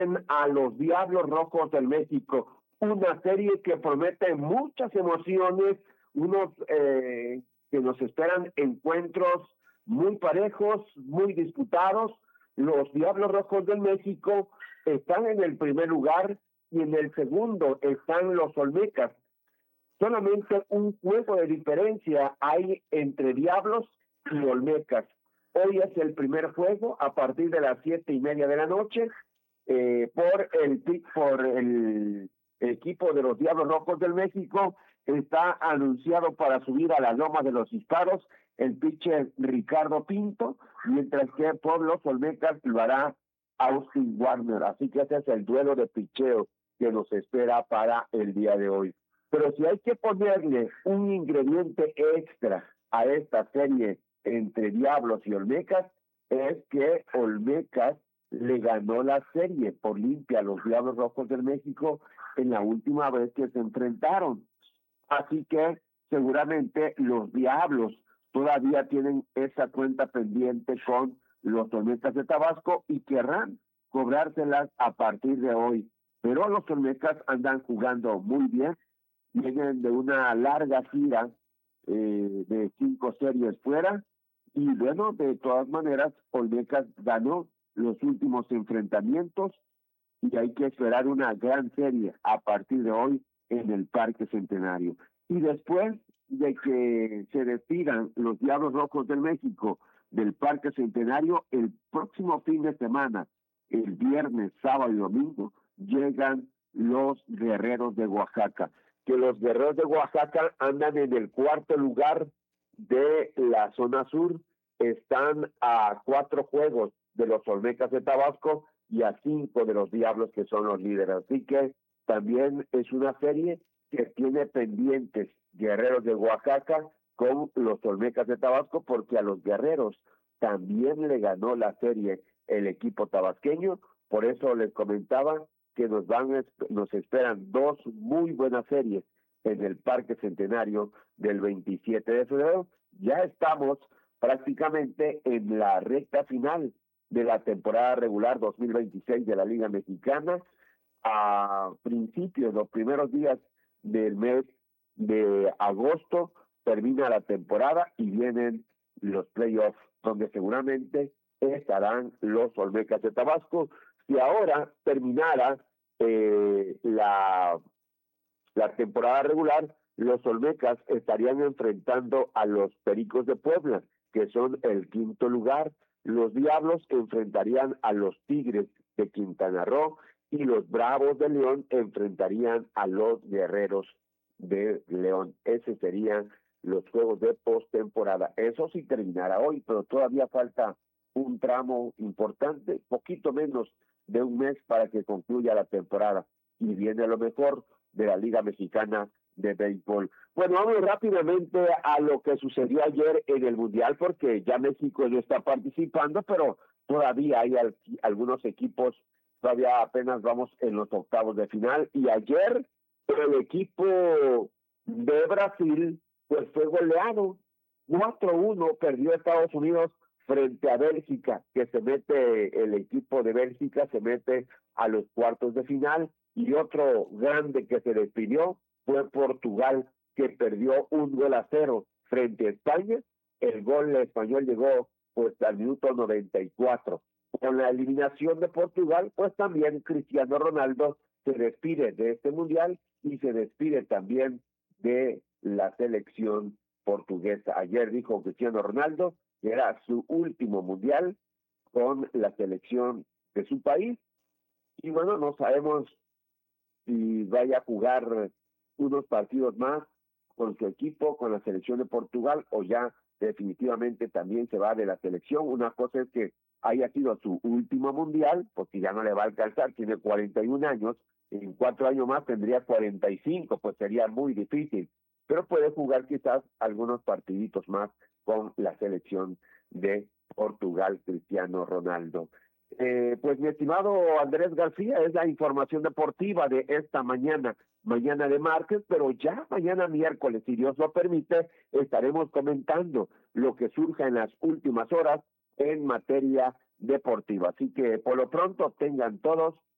a los Diablos Rojos del México. Una serie que promete muchas emociones, que nos esperan encuentros muy parejos, muy disputados. Los Diablos Rojos del México están en el primer lugar y en el segundo están los Olmecas. Solamente un juego de diferencia hay entre Diablos y Olmecas. Hoy es el primer juego a partir de las 7:30 de la noche por el equipo de los Diablos Rojos del México. Está anunciado para subir a la Loma de los Disparos el pitcher Ricardo Pinto, mientras que por los Olmecas lo hará Austin Warner. Así que ese es el duelo de picheo que nos espera para el día de hoy. Pero si hay que ponerle un ingrediente extra a esta serie entre Diablos y Olmecas, es que Olmecas le ganó la serie por limpia a los Diablos Rojos del México en la última vez que se enfrentaron. Así que seguramente los Diablos todavía tienen esa cuenta pendiente con los Olmecas de Tabasco y querrán cobrárselas a partir de hoy. Pero los Olmecas andan jugando muy bien, vienen de una larga gira de 5 series fuera, y bueno, de todas maneras, Olmecas ganó los últimos enfrentamientos y hay que esperar una gran serie a partir de hoy en el Parque Centenario. Y después de que se despidan los Diablos Rojos del México del Parque Centenario, el próximo fin de semana, el viernes, sábado y domingo, llegan los Guerreros de Oaxaca, que los Guerreros de Oaxaca andan en el cuarto lugar de la zona sur, están a 4 juegos de los Olmecas de Tabasco y a 5 de los Diablos, que son los líderes. Así que también es una serie que tiene pendientes Guerreros de Oaxaca con los Olmecas de Tabasco, porque a los Guerreros también le ganó la serie el equipo tabasqueño. Por eso les comentaba que nos esperan 2 muy buenas series en el Parque Centenario del 27 de febrero. Ya estamos prácticamente en la recta final de la temporada regular 2026 de la Liga Mexicana. A principios, los primeros días del mes de agosto, termina la temporada y vienen los playoffs, donde seguramente estarán los Olmecas de Tabasco. Si ahora terminara la temporada regular, los Olmecas estarían enfrentando a los Pericos de Puebla, que son el 5º lugar. Los Diablos enfrentarían a los Tigres de Quintana Roo y los Bravos de León enfrentarían a los Guerreros de León. Esos serían los juegos de postemporada. Eso sí terminará hoy, pero todavía falta un tramo importante, poquito menos de un mes para que concluya la temporada. Y viene lo mejor de la Liga Mexicana de Béisbol. Bueno, vamos rápidamente a lo que sucedió ayer en el Mundial, porque ya México no está participando, pero todavía hay algunos equipos, todavía apenas vamos en los octavos de final, y ayer el equipo de Brasil pues fue goleado, 4-1 perdió Estados Unidos frente a Bélgica, que el equipo de Bélgica se mete a los cuartos de final. Y otro grande que se despidió fue Portugal, que perdió 1-0 frente a España. El gol español llegó pues al minuto 94. Con la eliminación de Portugal, pues también Cristiano Ronaldo se despide de este mundial y se despide también de la selección portuguesa. Ayer dijo Cristiano Ronaldo que era su último mundial con la selección de su país. Y bueno, no sabemos si vaya a jugar unos partidos más con su equipo, con la selección de Portugal, o ya definitivamente también se va de la selección. Una cosa es que haya sido su último mundial, porque ya no le va a alcanzar, tiene 41 años, en 4 años más tendría 45, pues sería muy difícil, pero puede jugar quizás algunos partiditos más con la selección de Portugal, Cristiano Ronaldo. Pues mi estimado Andrés García, es la información deportiva de esta mañana de martes, pero ya mañana miércoles, si Dios lo permite, estaremos comentando lo que surja en las últimas horas en materia deportiva. Así que por lo pronto tengan todos